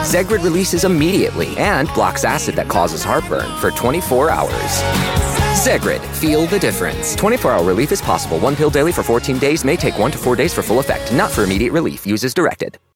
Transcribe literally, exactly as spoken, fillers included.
Zegrid releases immediately and blocks acid that causes heartburn for twenty-four hours. Zegrid, feel the difference. twenty-four hour relief is possible. One pill daily for fourteen days may take one to four days for full effect. Not for immediate relief. Use as directed.